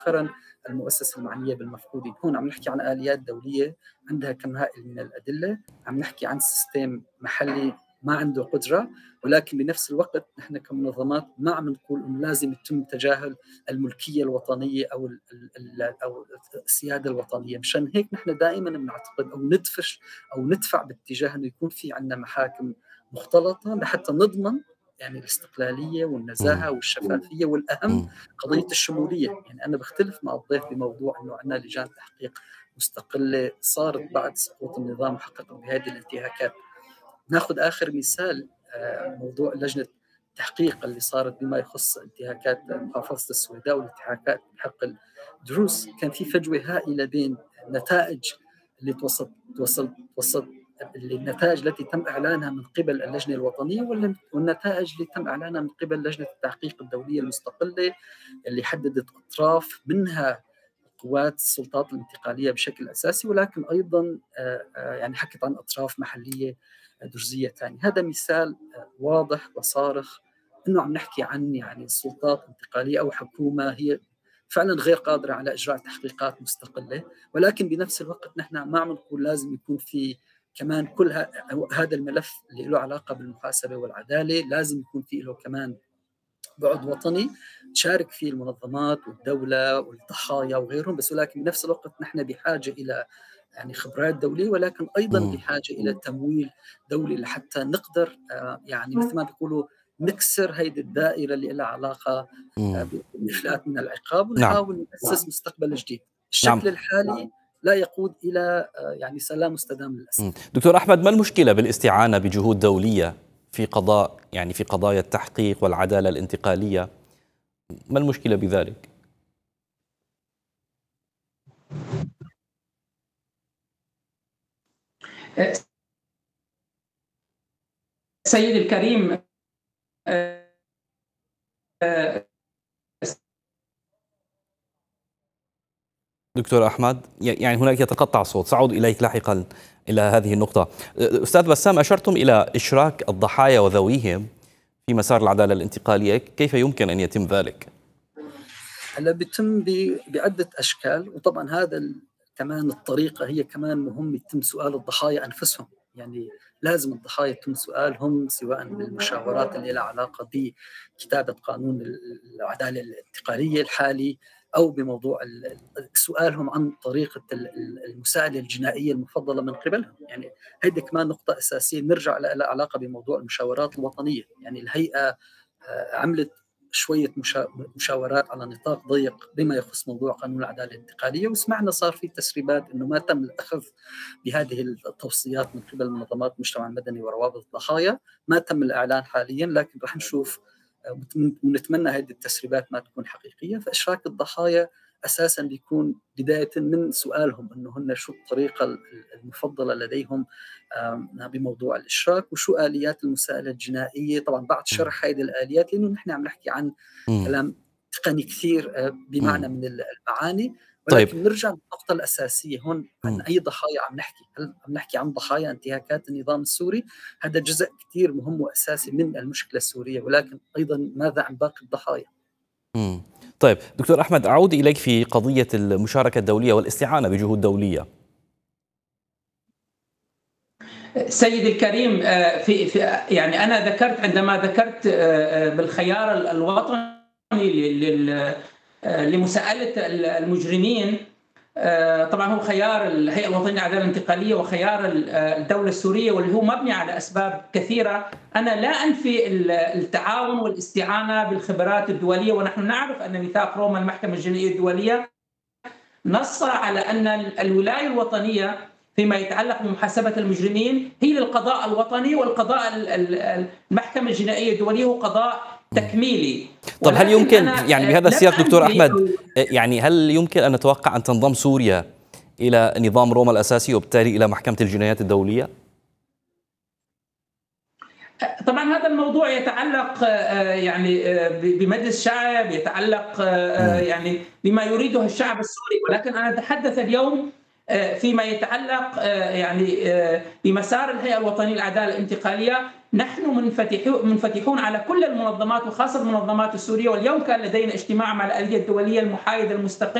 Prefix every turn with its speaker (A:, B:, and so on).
A: مؤخرا المؤسسة المعنية بالمفقودين. هون عم نحكي عن آليات دولية عندها كم هائل من الأدلة، عم نحكي عن سيستم محلي ما عنده قدرة، ولكن بنفس الوقت نحن كمنظمات ما عم نقول إنه لازم يتم تجاهل الملكية الوطنية أو السيادة الوطنية. مشان هيك نحن دائما بنعتقد أو ندفش أو ندفع باتجاه إنه يكون في عندنا محاكم مختلطة لحتى نضمن يعني الاستقلالية
B: مم.
A: والنزاهة والشفافية، والأهم
B: مم.
A: قضية الشمولية. يعني أنا بختلف مع الضيف بموضوع أنه عندنا لجان تحقيق مستقلة صارت بعد سقوط النظام وحققت بهذه الانتهاكات. ناخذ آخر مثال، موضوع لجنة التحقيق اللي صارت بما يخص انتهاكات محافظة السويداء والانتهاكات بحق الدروز. كان في فجوة هائلة بين النتائج اللي توصل النتائج التي تم إعلانها من قبل اللجنة الوطنية والنتائج اللي تم إعلانها من قبل لجنة التحقيق الدولية المستقلة اللي حددت أطراف منها قوات السلطات الانتقالية بشكل أساسي، ولكن أيضا يعني حكت عن أطراف محلية درزية ثانية. هذا مثال واضح وصارخ أنه عم نحكي عن يعني سلطات انتقالية أو حكومة هي فعلا غير قادرة على إجراء تحقيقات مستقلة، ولكن بنفس الوقت نحن ما عم نقول لازم يكون في كمان كل هذا الملف اللي له علاقة بالمحاسبة والعدالة لازم يكون في له كمان بعد وطني تشارك فيه المنظمات والدولة والضحايا وغيرهم. بس ولكن بنفس الوقت نحن بحاجة إلى يعني خبرات دولية، ولكن أيضا
B: مم.
A: بحاجة إلى تمويل دولي لحتى نقدر يعني مثل ما بيقولوا نكسر هيدي الدائرة اللي لها علاقة
B: مم.
A: بالإفلات من العقاب،
B: نعم.
A: ونحاول نأسس مستقبل جديد.
B: نعم.
A: الشكل الحالي لا يقود إلى يعني سلام مستدام للأسف.
B: دكتور أحمد، ما المشكلة بالاستعانة بجهود دولية في قضاء يعني في قضايا التحقيق والعدالة الانتقالية؟ ما المشكلة بذلك؟
C: سيد الكريم،
B: دكتور أحمد، يعني هناك يتقطع الصوت، سأعود إليك لاحقا إلى هذه النقطة. أستاذ بسام، أشرتم إلى إشراك الضحايا وذويهم في مسار العدالة الانتقالية، كيف يمكن أن يتم ذلك؟
A: هلا بيتم بعدة أشكال، وطبعا هذا كمان الطريقة هي كمان مهم يتم سؤال الضحايا أنفسهم. يعني لازم الضحايا يتم سؤالهم سواء بالمشاورات اللي لها علاقة بكتابة قانون العدالة الانتقالية الحالي، أو بموضوع سؤالهم عن طريقة المساءلة الجنائية المفضلة من قبلهم. يعني هذه كمان نقطة أساسية نرجع لها علاقة بموضوع المشاورات الوطنية. يعني الهيئة عملت شوية مشاورات على نطاق ضيق بما يخص موضوع قانون العدالة الانتقالية، وسمعنا صار في تسريبات أنه ما تم الأخذ بهذه التوصيات من قبل منظمات المجتمع المدني وروابط الضحايا. ما تم الإعلان حاليا، لكن رح نشوف ونتمنى هذه التسريبات ما تكون حقيقية. فإشراك الضحايا أساسا بيكون بداية من سؤالهم أنه هن شو الطريقة المفضلة لديهم بموضوع الإشراك، وشو آليات المساءلة الجنائية. طبعا بعد شرح هذه الآليات، لأنه نحن عم نحكي عن كلام تقني كثير بمعنى من المعاني،
B: طيب.
A: ولكن نرجع للنقطة الأساسية هون. عن أي ضحايا عم نحكي؟ هل عم نحكي عن ضحايا انتهاكات النظام السوري؟ هذا جزء كثير مهم وأساسي من المشكلة السورية، ولكن أيضا ماذا عن باقي الضحايا؟
B: طيب دكتور أحمد، أعود إليك في قضية المشاركة الدولية والاستعانة بجهود دولية.
C: سيد الكريم، في يعني أنا عندما ذكرت بالخيار الوطني لمساءلة المجرمين، طبعا هو خيار الهيئة الوطنية للعدالة الانتقالية وخيار الدولة السورية، واللي هو مبني على أسباب كثيرة. أنا لا أنفي التعاون والاستعانة بالخبرات الدولية، ونحن نعرف أن ميثاق روما المحكمة الجنائية الدولية نص على أن الولاية الوطنية فيما يتعلق بمحاسبة المجرمين هي للقضاء الوطني، والقضاء المحكمة الجنائية الدولية هو قضاء تكميلي.
B: طب هل يمكن يعني بهذا السياق دكتور أحمد، يعني هل يمكن أن نتوقع أن تنضم سوريا إلى نظام روما الأساسي وبالتالي إلى محكمة الجنايات الدولية؟
C: طبعا هذا الموضوع يتعلق يعني بمجلس الشعب، يتعلق يعني بما يريده الشعب السوري، ولكن أنا أتحدث اليوم فيما يتعلق يعني بمسار الهيئة الوطنية للعدالة الانتقالية. نحن منفتحون على كل المنظمات وخاصة المنظمات السورية، واليوم كان لدينا اجتماع مع الآلية الدولية المحايدة المستقلة